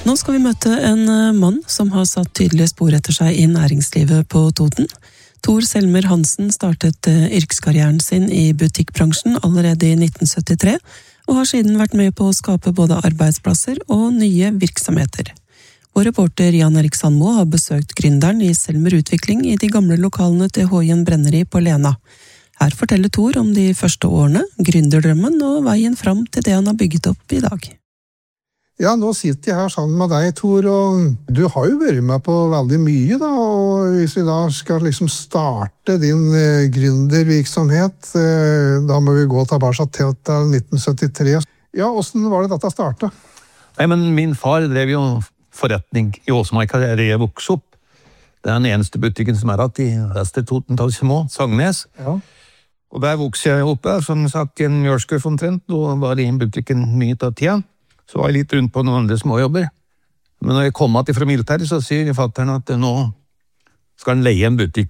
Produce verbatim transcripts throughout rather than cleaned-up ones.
Nå skal vi møte en mann som har satt tydelige spor etter seg i næringslivet på Toten. Tor Selmer Hansen startet yrkeskarrieren sin i butikkbransjen allerede i nitten syttitre, og har siden vært med på å skape både arbeidsplasser og nye virksomheter. Vår reporter Jan Erik Sandmo har besøkt gründeren i Selmer Utvikling i de gamle lokalene til H I N Brenneri på Lena. Her forteller Tor om de første årene, gründerdrømmen og veien fram til det han har bygget opp i dag. Ja, nå sitter jeg her sammen med deg, Tor, og du har jo vært med på veldig mye, da, og hvis vi da skal liksom starte din eh, gründervirksomhet, eh, da må vi gå tilbake til, til nitten syttitre. Ja, hvordan var det dette startet? Nei, men min far drev jo forretning i Åsmarka, der jeg vokste opp. Det er den eneste butikken som er hatt i Vester Toten, Talsjemo, Sagnes. Ja. Og der vokste jeg opp der, som sagt, i en mjølskuff omtrent, og var i butikken mye av tida. Så var jeg litt rundt på noen andre småjobber. Men når jeg kom til fra militæret, så sier fatteren at nå skal han leie en butikk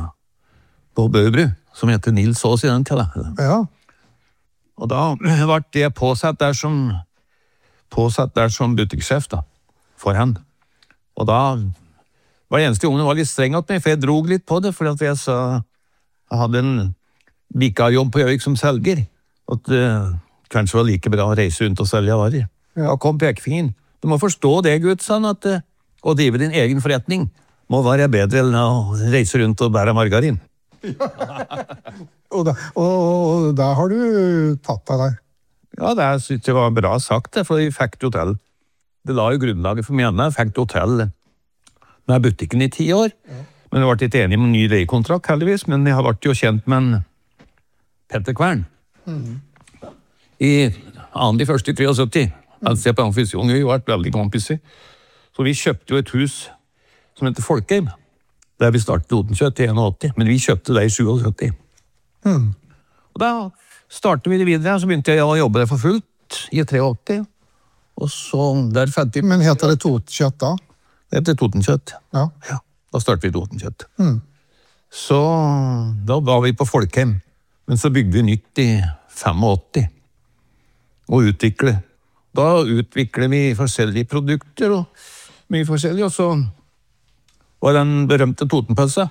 på Bøbru, som heter Nils Aas i den tida. Ja. Og da ble jeg påsatt der som, påsatt der som butikksjef da, for han. Og da var det eneste ungen var litt streng av meg, for jeg drog litt på det, for at jeg, så, jeg hadde en vikarjobb på Gjøvik som selger, og at det kanskje var like bra å reise rundt og selge varer. Ja. Da kom pekefingeren. Du må forstå det, Gud, sånn at uh, å drive din egen forretning må være bedre enn å reise rundt og bære margarin. Ja. og, da, og, og da har du tatt deg der. Ja, det synes jeg var bra sagt, det, for vi fikk det hotell. Det la jo grunnlaget for mine, jeg fikk det hotell med butikken i ti år. Ja. Men jeg ble ikke enig med en ny leiekontrakt, heldigvis, men jeg har vært jo kjent med en Petter Kvern. Mhm. I annen de første i syttitre, altså jeg på Amfisjon, vi har vært veldig kompiser. Så vi kjøpte jo et hus som heter Folkheim, der vi startet Totenkjøtt i åttien, men vi kjøpte det i syttisju. Mm. Og da startet vi det videre, så begynte jeg å jobbe der for fullt i åttitre, og så der ferdig. Men heter det Totenkjøtt da? Det heter Totenkjøtt. Ja. Ja, da startet vi Totenkjøtt. Mm. Så da var vi på Folkheim, men så bygde vi nytt i åttifem. Og utvikle. Da utvikler vi forskjellige produkter og mye forskjellig, og så var den berømte Totenpølsa.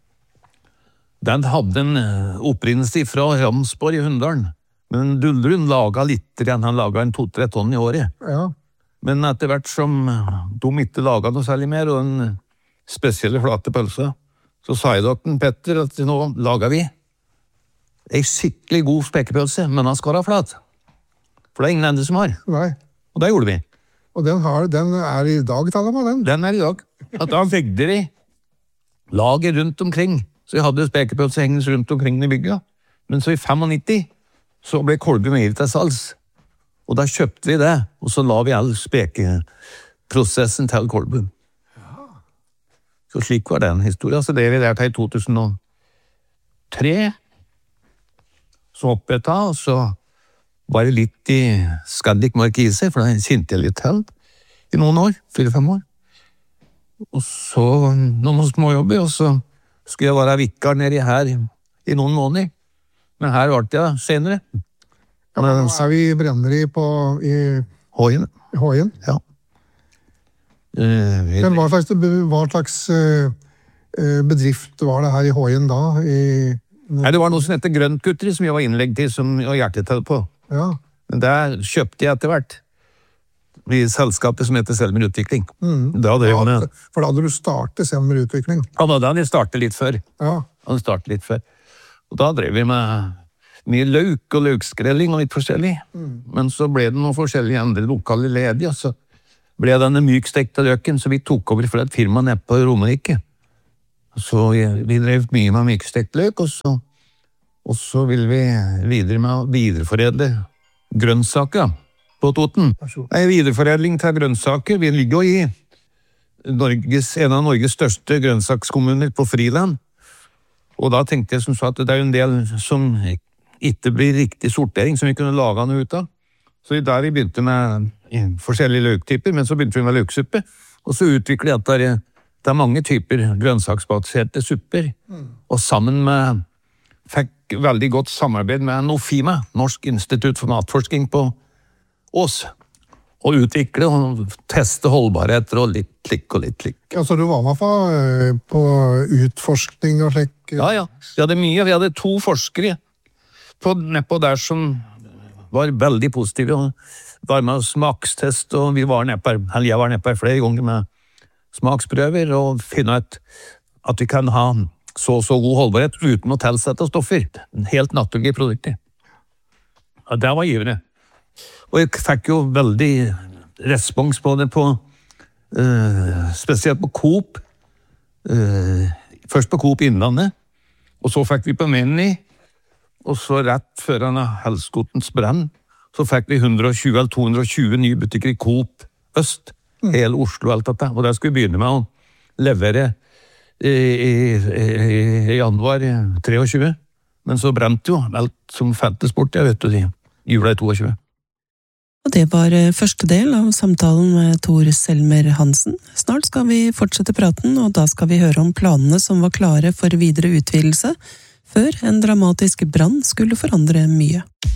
Den hadde en opprinnelse fra Ramsborg i Hunndalen, men Duldrun laget litt, han laget en to-tre tonn i året. Ja. Men etter hvert som de ikke laget noe særlig mer, og en spesielle flate pølse, så sa jeg til Petter at nå lager vi en skikkelig god spekepølse, men han skal være flat. For det er ingen andre som har. Nei. Og det gjorde vi. Og den, har, den er i dag, taler man den? Den er i dag. At da vegde de lager rundt omkring. Så vi hadde spekepølse hengens rundt omkring i bygget. Men så i nittifem så ble Kolbu Meieri til salgs. Og da kjøpte vi det, og så la vi all spekeprosessen til Kolbu. Ja. Så slik var den historien. Så det vi der til i to tusen og tre, så opprettet jeg, og så var det litt i Scandic Markise, for da kjente jeg litt til i noen år, fire-fem år. Og så noen småjobber, og så skulle jeg være vikar nede her i noen måneder. Men her var det senere. Ja, men nå er vi i Brenneri på i H I N. H I N? Ja. Uh, men hva slags, hva slags uh, bedrift var det her i H I N da? I, Nei, det var noe som heter Grøntgutteri, som jeg var innlegg til, som jeg hjertet på. Ja. Men der kjøpte jeg etter hvert i selskapet som heter Selmer Utvikling. Mm. Da hadde jeg, ja, for da hadde du startet Selmer Utvikling? Ja, da hadde jeg startet litt før. Ja. Han startet litt før. Og da drev vi med mye løk og løkskrelling og litt forskjellig. Mm. Men så ble det noen forskjellige andre lokale ledige, og så ble denne mykstekte løken, så vi tok over fra et firma nede på Romerike. Så vi drev mye med mykstekt løk, og så, og så vil vi videre med å videreforedle grønnsaker på Toten. Nei, videreforedling til grønnsaker. Vi ligger jo i Norges, en av Norges største grønnsakskommuner på Friland. Og da tenkte jeg som så at det er en del som ikke blir riktig sortering, som vi kunne lage noe ut av. Så der vi begynte med forskjellige løktyper, men så begynte vi med løksuppe. Og så utviklet jeg at det er, det er mange typer grønnsaksbaserte supper. Mm. Og sammen med, fikk veldig godt samarbeid med Nofima, Norsk institutt for matforsking på Ås. og utvikle og teste holdbarheter og litt slik og litt slik. Altså, du var med på, på utforskning og slik? Ja, ja. Vi hadde mye. Vi hadde to forskere på, nedpå der som var veldig positive og var med smakstest, og vi var nedpå, eller jeg var nedpå flere ganger med smaksprøver og finne ut at vi kan ha så så god holdbarhet uten å tilsette stoffer. Helt naturlige produkter. Ja, det var givende. Og jeg fikk jo veldig respons på det på, uh, spesielt på Coop. Uh, først på Coop Innlandet, og så fikk vi på Meny, og så rett før han har Helskotens brann, så fikk vi hundre og tjue eller to hundre og tjue nye butikker i Coop Øst, mm. hele Oslo og alt dette. Og der skulle vi begynne med å levere i, i, i, i januar treogtjue, men så brente jo alt som fantes bort, jeg vet du, i jula i toogtjue. Og det var første del av samtalen med Tor Selmer Hansen. Snart skal vi fortsette praten, og da skal vi høre om planene som var klare for videre utvidelse, før en dramatisk brann skulle forandre mye.